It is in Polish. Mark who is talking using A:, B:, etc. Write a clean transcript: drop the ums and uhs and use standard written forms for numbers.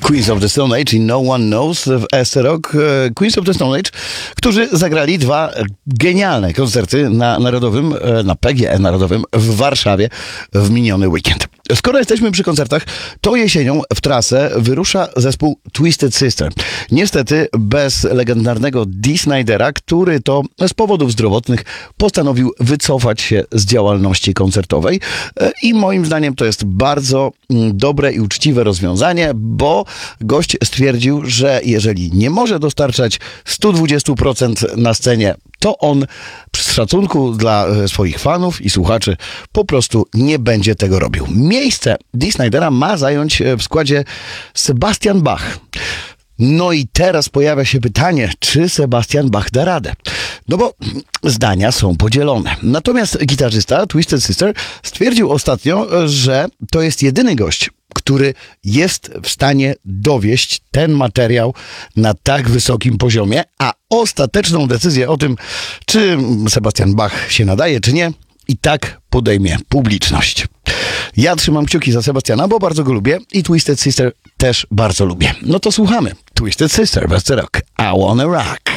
A: Queens of the Stone Age i No One Knows w SC Rock. Queens of the Stone Age, którzy zagrali dwa genialne koncerty na PGE Narodowym w Warszawie w miniony weekend. Skoro jesteśmy przy koncertach, to jesienią w trasę wyrusza zespół Twisted Sister. Niestety bez legendarnego Dee Snydera, który to z powodów zdrowotnych postanowił wycofać się z działalności koncertowej i moim zdaniem to jest bardzo dobre i uczciwe rozwiązanie, bo gość stwierdził, że jeżeli nie może dostarczać 120% na scenie, to on z szacunku dla swoich fanów i słuchaczy po prostu nie będzie tego robił. Miejsce Dee Snydera ma zająć w składzie Sebastian Bach. No i teraz pojawia się pytanie, czy Sebastian Bach da radę? No bo zdania są podzielone. Natomiast gitarzysta Twisted Sister stwierdził ostatnio, że to jest jedyny gość, który jest w stanie dowieść ten materiał na tak wysokim poziomie, a ostateczną decyzję o tym, czy Sebastian Bach się nadaje, czy nie, i tak podejmie publiczność. Ja trzymam kciuki za Sebastiana, bo bardzo go lubię i Twisted Sister też bardzo lubię. No to słuchamy. Twisted Sister, West Rock. I wanna rock.